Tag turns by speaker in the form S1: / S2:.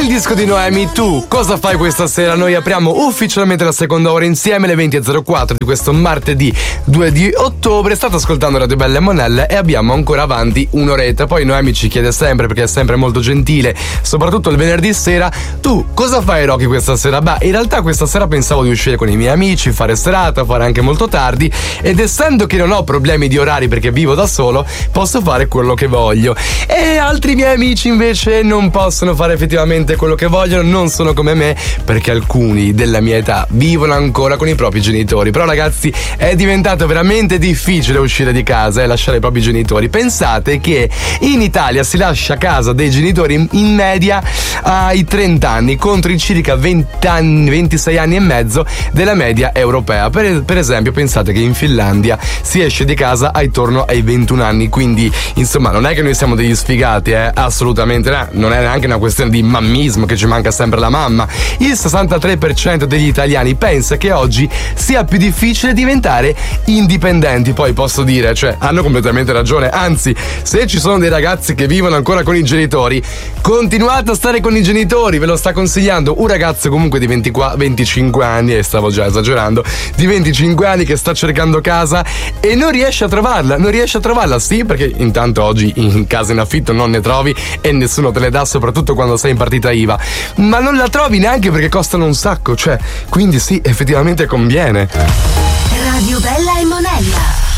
S1: disco di Noemi, Tu cosa fai questa sera? Noi apriamo ufficialmente la seconda ora insieme alle 20.04 di questo martedì 2 di ottobre. State ascoltando Radio Bella e Monella e abbiamo ancora avanti un'oretta. Poi Noemi ci chiede sempre, perché è sempre molto gentile, soprattutto il venerdì sera: tu cosa fai, Rocky, questa sera? Beh, in realtà questa sera pensavo di uscire con i miei amici, fare serata, fare anche molto tardi, ed essendo che non ho problemi di orari perché vivo da solo, posso fare quello che voglio. E altri miei amici invece non possono fare effettivamente quello che vogliono, non sono come me, perché alcuni della mia età vivono ancora con i propri genitori. Però ragazzi, è diventato veramente difficile uscire di casa e lasciare i propri genitori. Pensate che in Italia si lascia casa dei genitori in media ai 30 anni contro i circa 20 anni, 26 anni e mezzo della media europea. Per esempio, pensate che in Finlandia si esce di casa attorno ai 21 anni, quindi insomma non è che noi siamo degli sfigati, assolutamente no. Non è neanche una questione di mammismo, che ci manca sempre la mamma. Il 63% degli italiani pensa che oggi sia più difficile diventare indipendenti. Poi posso dire, cioè, hanno completamente ragione. Anzi, se ci sono dei ragazzi che vivono ancora con i genitori, continuate a stare con i genitori, ve lo sta consigliando un ragazzo comunque di 25 anni, e stavo già esagerando, di 25 anni che sta cercando casa e non riesce a trovarla. Sì, perché intanto oggi in casa in affitto non ne trovi e nessuno te le dà, soprattutto quando sei in partita IVA, ma non la trovi neanche perché costano un sacco, cioè, quindi sì, effettivamente conviene.
S2: Radio Bella e Monella.